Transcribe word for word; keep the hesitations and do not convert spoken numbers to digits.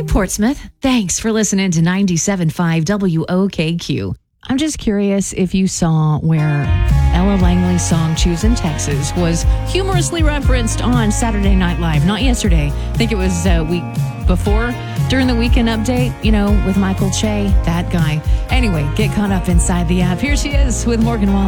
Portsmouth, thanks for listening to ninety-seven point five W O K Q. I'm just curious if you saw where Ella Langley's song Choosing Texas was humorously referenced on Saturday Night Live. Not yesterday. I think it was a week before during the Weekend Update, you know, with Michael Che, that guy. Anyway, get caught up inside the app. Here she is with Morgan Wallen.